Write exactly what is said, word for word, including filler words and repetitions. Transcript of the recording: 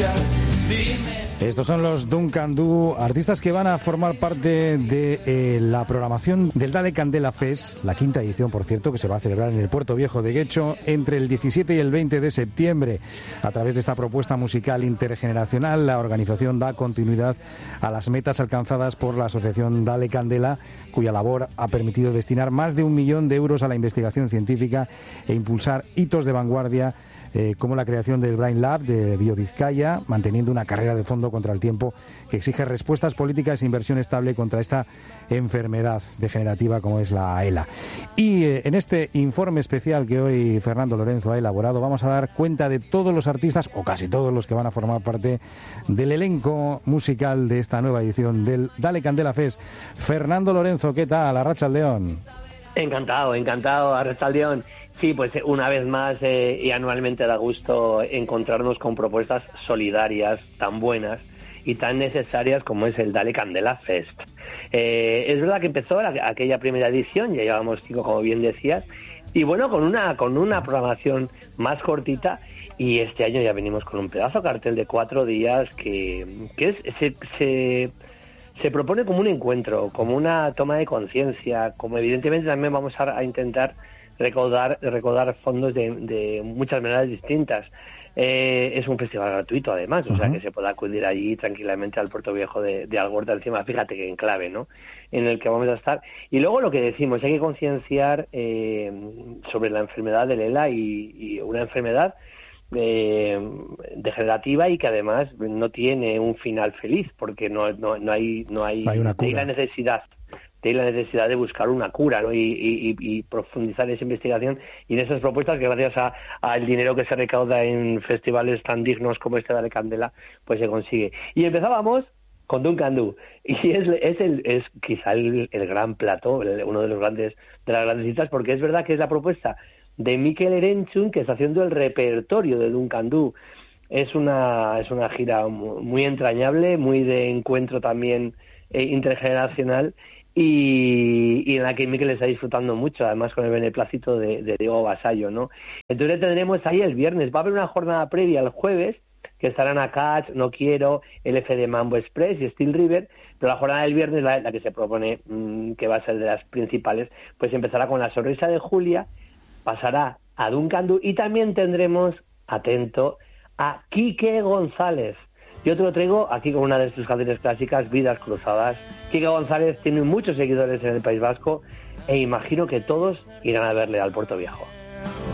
Estos son los Duncan Du, artistas que van a formar parte de eh, la programación del Dale Candela Fest, la quinta edición, por cierto, que se va a celebrar en el Puerto Viejo de Guecho entre el diecisiete y el veinte de septiembre. A través de esta propuesta musical intergeneracional, la organización da continuidad a las metas alcanzadas por la asociación Dale Candela, cuya labor ha permitido destinar más de un millón de euros a la investigación científica e impulsar hitos de vanguardia Eh, como la creación del Brain Lab de BioVizcaya, manteniendo una carrera de fondo contra el tiempo que exige respuestas políticas e inversión estable contra esta enfermedad degenerativa como es la E L A. Y eh, en este informe especial que hoy Fernando Lorenzo ha elaborado, vamos a dar cuenta de todos los artistas, o casi todos los que van a formar parte del elenco musical de esta nueva edición del Dale Candela Fest. Fernando Lorenzo, ¿qué tal? Arratsaldeon. Encantado, encantado, Arratsaldeon. Sí, pues una vez más eh, y anualmente da gusto encontrarnos con propuestas solidarias tan buenas y tan necesarias como es el Dale Candela Fest. Eh, es verdad que empezó la, aquella primera edición, ya llevamos cinco, como bien decías, y bueno, con una con una programación más cortita, y este año ya venimos con un pedazo cartel de cuatro días que, que es, se, se, se propone como un encuentro, como una toma de conciencia, como evidentemente también vamos a, a intentar recaudar recaudar fondos de, de muchas maneras distintas. Eh, es un festival gratuito además, uh-huh. O sea que se puede acudir allí tranquilamente al Puerto Viejo de, de Algorta, encima, fíjate que enclave, ¿no?, en el que vamos a estar. Y luego lo que decimos, hay que concienciar eh, sobre la enfermedad del E L A, y, y una enfermedad eh, degenerativa y que además no tiene un final feliz, porque no no, no hay no hay, hay, una hay la necesidad de la necesidad de buscar una cura, ¿no?, y, y, y profundizar esa investigación y en esas propuestas que gracias a al dinero que se recauda en festivales tan dignos como este de Candela, pues se consigue. Y empezábamos con Duncan Du, y es es el es quizá el, el gran plato, el, uno de los grandes de las grandes citas, porque es verdad que es la propuesta de Mikel Erentzun, que está haciendo el repertorio de Duncan Du. Es una es una gira muy entrañable, muy de encuentro también eh, intergeneracional, Y, y en la que Mikel está disfrutando mucho, además con el beneplácito de, de Diego Vasallo, ¿no? Entonces tendremos ahí el viernes. Va a haber una jornada previa el jueves, que estarán a Catch, No Quiero, L F de Mambo Express y Steel River, pero la jornada del viernes, la, la que se propone, mmm, que va a ser de las principales, pues empezará con La Sonrisa de Julia, pasará a Duncan Du, y también tendremos, atento, a Quique González. Yo te lo traigo aquí con una de sus canciones clásicas, Vidas Cruzadas. Quique González tiene muchos seguidores en el País Vasco e imagino que todos irán a verle al Puerto Viejo.